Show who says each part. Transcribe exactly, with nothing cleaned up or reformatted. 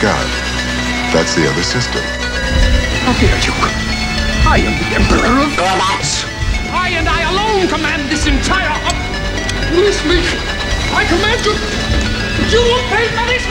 Speaker 1: God. That's the other system.
Speaker 2: How dare you? I am the Emperor of robots. I and I alone command this entire op- Release me. I command you. You will pay for this.